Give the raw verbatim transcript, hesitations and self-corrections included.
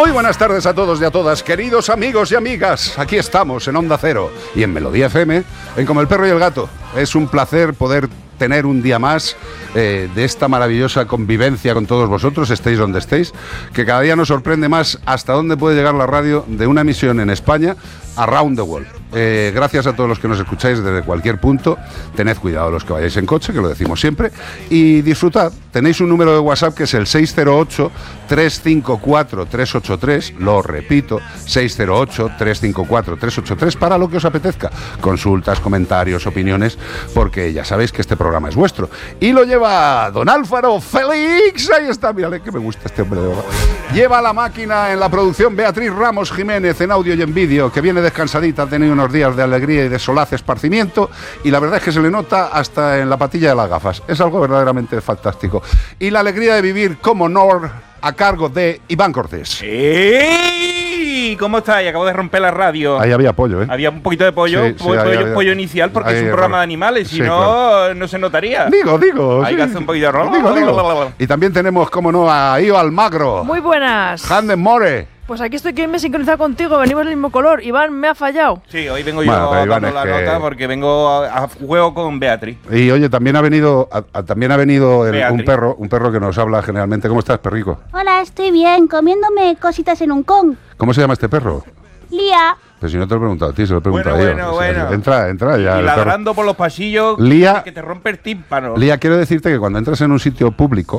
Muy buenas tardes a todos y a todas, queridos amigos y amigas. Aquí estamos en Onda Cero y en Melodía F M, en Como el Perro y el Gato. Es un placer poder tener un día más eh, de esta maravillosa convivencia con todos vosotros, estéis donde estéis, que cada día nos sorprende más hasta dónde puede llegar la radio de una emisión en España around the world. Eh, gracias a todos los que nos escucháis desde cualquier punto. Tened cuidado los que vayáis en coche, que lo decimos siempre, y disfrutad. Tenéis un número de WhatsApp que es el seis cero ocho, tres cinco cuatro, tres ocho tres, lo repito, seis cero ocho, tres cinco cuatro, tres ocho tres, para lo que os apetezca, consultas, comentarios, opiniones, porque ya sabéis que este programa es vuestro. Y lo lleva don Álvaro Félix, ahí está, mírale que me gusta este hombre de verdad. Lleva la máquina en la producción Beatriz Ramos Jiménez, en audio y en vídeo, que viene descansadita, ha tenido unos días de alegría y de solaz esparcimiento, y la verdad es que se le nota hasta en la patilla de las gafas. Es algo verdaderamente fantástico. Y la alegría de vivir como Nor a cargo de Iván Cortés. ¡Ey! ¿Cómo estáis? Acabo de romper la radio. Ahí había pollo, ¿eh? Había un poquito de pollo, Sí, sí, pollo, ahí pollo, había- pollo inicial, porque ahí, es un programa claro. de animales, si Sí, no, claro. no se notaría. Digo, digo. Hay sí. que hacer un poquito de rolo. Digo, digo. Y también tenemos, como no, a Io Almagro. Muy buenas. Handen More. Pues aquí estoy que me he sincronizado contigo, venimos del mismo color. Iván me ha fallado. Sí, hoy vengo yo Bueno, pero Iván, dando es la que- nota porque vengo a, a juego con Beatriz. Y oye, también ha venido, a- a- también ha venido el- un Beatriz. perro, un perro que nos habla generalmente. ¿Cómo estás, perrico? Hola, estoy bien, comiéndome cositas en un con. ¿Cómo se llama este perro? Lía, Pues si no te lo he preguntado a ti, se lo he preguntado Bueno, yo. bueno, O sea, bueno. Entra, entra ya. Y el perro. ladrando por los pasillos Lía- que te rompe el tímpano. Lía, quiero decirte que cuando entras en un sitio público,